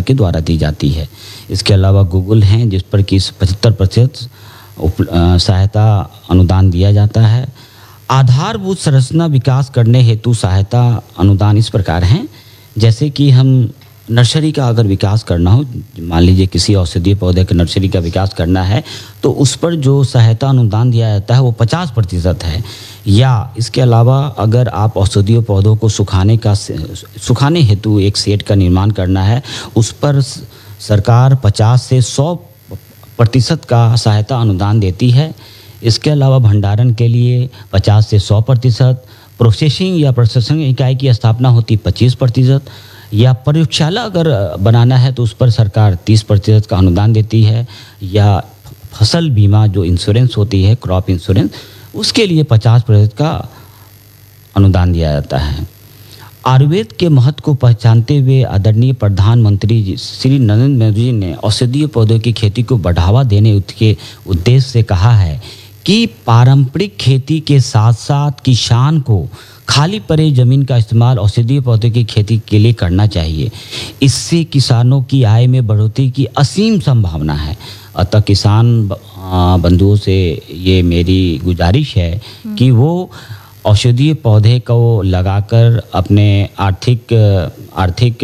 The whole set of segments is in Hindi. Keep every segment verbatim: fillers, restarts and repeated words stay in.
के द्वारा दी जाती है। इसके अलावा गूगल हैं जिस पर कि पचहत्तर प्रतिशत सहायता अनुदान दिया जाता है। आधारभूत संरचना विकास करने हेतु सहायता अनुदान इस प्रकार हैं, जैसे कि हम नर्सरी का अगर विकास करना हो, मान लीजिए किसी औषधीय पौधे के नर्सरी का विकास करना है तो उस पर जो सहायता अनुदान दिया जाता है वो पचास प्रतिशत है। या इसके अलावा अगर आप औषधीय पौधों को सुखाने का सुखाने हेतु एक शेड का निर्माण करना है, उस पर सरकार पचास से सौ प्रतिशत का सहायता अनुदान देती है। इसके अलावा भंडारण के लिए पचास से सौ प्रतिशत, प्रोसेसिंग या प्रसंस्करण इकाई की स्थापना होती पच्चीस प्रतिशत, या प्रयोगशाला अगर बनाना है तो उस पर सरकार तीस प्रतिशत का अनुदान देती है। या फसल बीमा जो इंश्योरेंस होती है, क्रॉप इंश्योरेंस, उसके लिए पचास प्रतिशत का अनुदान दिया जाता है। आयुर्वेद के महत्व को पहचानते हुए आदरणीय प्रधानमंत्री श्री नरेंद्र मोदी जी ने औषधीय पौधों की खेती को बढ़ावा देने के उद्देश्य से कहा है कि पारंपरिक खेती के साथ साथ किसान को खाली पड़े जमीन का इस्तेमाल औषधीय पौधों की खेती के लिए करना चाहिए। इससे किसानों की आय में बढ़ोतरी की असीम संभावना है। अतः किसान बंधुओं से ये मेरी गुजारिश है कि वो औषधीय पौधे को लगाकर अपने आर्थिक आर्थिक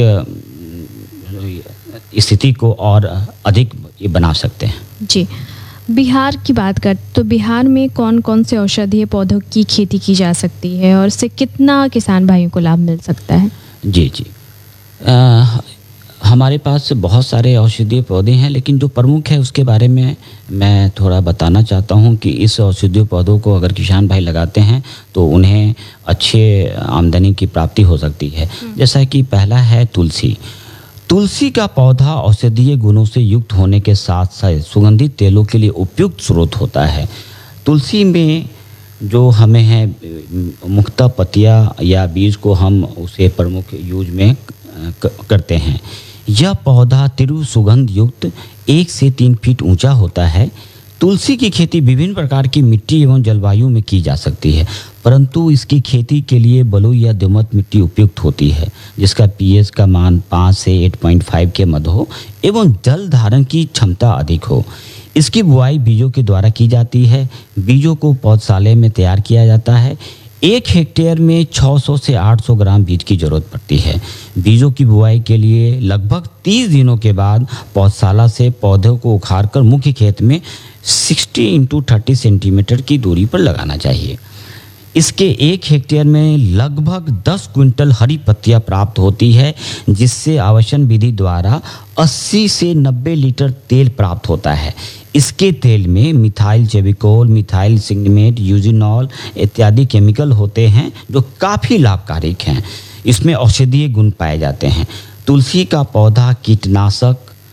स्थिति को और अधिक बना सकते हैं। जी, बिहार की बात कर तो बिहार में कौन कौन से औषधीय पौधों की खेती की जा सकती है और इससे कितना किसान भाइयों को लाभ मिल सकता है? जी जी आ, हमारे पास बहुत सारे औषधीय पौधे हैं, लेकिन जो प्रमुख है उसके बारे में मैं थोड़ा बताना चाहता हूं कि इस औषधीय पौधों को अगर किसान भाई लगाते हैं तो उन्हें अच्छे आमदनी की प्राप्ति हो सकती है। जैसा कि पहला है तुलसी। तुलसी का पौधा औषधीय गुणों से युक्त होने के साथ साथ सुगंधित तेलों के लिए उपयुक्त स्रोत होता है। तुलसी में जो हमें है मुख्यतः पत्तियां या बीज को हम उसे प्रमुख यूज में करते हैं। यह पौधा तीव्र सुगंध युक्त एक से तीन फीट ऊंचा होता है। तुलसी की खेती विभिन्न प्रकार की मिट्टी एवं जलवायु में की जा सकती है, परंतु इसकी खेती के लिए बलुई या दोमट मिट्टी उपयुक्त होती है, जिसका पीएच का मान पाँच से आठ पॉइंट पाँच के मध्य हो एवं जल धारण की क्षमता अधिक हो। इसकी बुआई बीजों के द्वारा की जाती है। बीजों को पौधशाला में तैयार किया जाता है। एक हेक्टेयर में छह सौ से आठ सौ ग्राम बीज की जरूरत पड़ती है। बीजों की बुआई के लिए लगभग तीस दिनों के बाद पौधशाला से पौधों को उखाड़कर मुख्य खेत में साठ इंटू तीस सेंटीमीटर की दूरी पर लगाना चाहिए। इसके एक हेक्टेयर में लगभग दस क्विंटल हरी पत्तियां प्राप्त होती है, जिससे आवासन विधि द्वारा अस्सी से नब्बे लीटर तेल प्राप्त होता है। इसके तेल में मिथाइल जेविकोल, मिथाइल सिग्निमेट, यूजिनॉल इत्यादि केमिकल होते हैं जो काफ़ी लाभकारी हैं। इसमें औषधीय गुण पाए जाते हैं। तुलसी का पौधा कीटनाशक,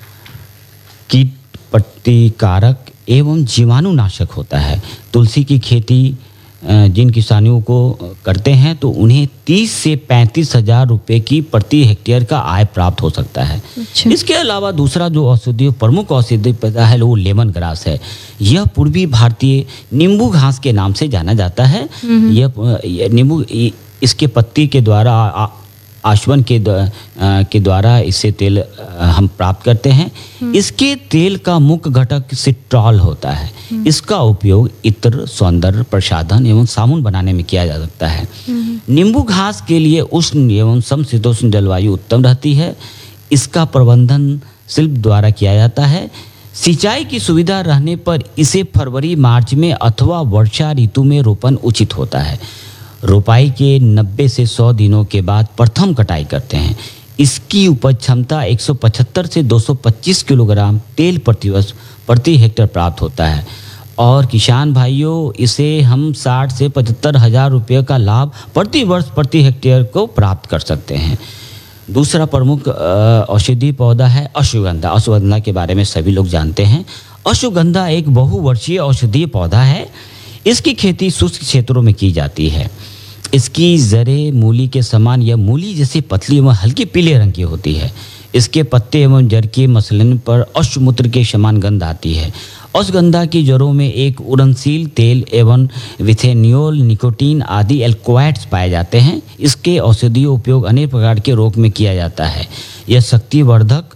कीट प्रतिकारक एवं जीवाणुनाशक होता है। तुलसी की खेती जिन किसानों को करते हैं तो उन्हें तीस से पैंतीस हजार रुपये की प्रति हेक्टेयर का आय प्राप्त हो सकता है। अच्छा। इसके अलावा दूसरा जो औषधीय प्रमुख औषधीय पौधा है वो लेमन ग्रास है। यह पूर्वी भारतीय नींबू घास के नाम से जाना जाता है। यह नींबू इसके पत्ती के द्वारा आशवन के के द्वारा इससे तेल हम प्राप्त करते हैं। इसके तेल का मुख्य घटक सिट्रॉल होता है। इसका उपयोग इत्र, सौंदर्य प्रसाधन एवं साबुन बनाने में किया जा सकता है। नींबू घास के लिए उष्ण एवं समशीतोष्ण जलवायु उत्तम रहती है। इसका प्रबंधन शिल्प द्वारा किया जाता है। सिंचाई की सुविधा रहने पर इसे फरवरी मार्च में अथवा वर्षा ऋतु में रोपण उचित होता है। रोपाई के नब्बे से सौ दिनों के बाद प्रथम कटाई करते हैं। इसकी उपज क्षमता एक सौ पचहत्तर से दो सौ पच्चीस किलोग्राम तेल प्रति वर्ष प्रति हेक्टेयर प्राप्त होता है। और किसान भाइयों, इसे हम साठ से पचहत्तर हजार रुपये का लाभ प्रति वर्ष प्रति हेक्टेयर को प्राप्त कर सकते हैं। दूसरा प्रमुख औषधीय पौधा है अश्वगंधा। अश्वगंधा के बारे में सभी लोग जानते हैं। अश्वगंधा एक बहुवर्षीय औषधीय पौधा है। इसकी खेती शुष्क क्षेत्रों में की जाती है। इसकी जड़ें मूली के समान या मूली जैसी पतली एवं हल्के पीले रंग की होती है। इसके पत्ते एवं जड़ के मसलन पर अश्वमूत्र के समान गंध आती है। अश्वगंधा की जड़ों में एक उड़नशील तेल एवं विथेनियोल, निकोटीन आदि एल्कोहॉइड्स पाए जाते हैं। इसके औषधीय उपयोग अनेक प्रकार के रोग में किया जाता है। यह शक्तिवर्धक